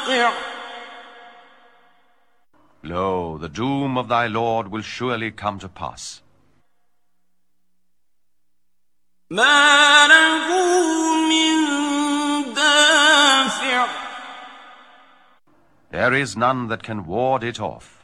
واقع. Lo, the doom of thy Lord will surely come to pass. ما له من دافع. There is none that can ward it off.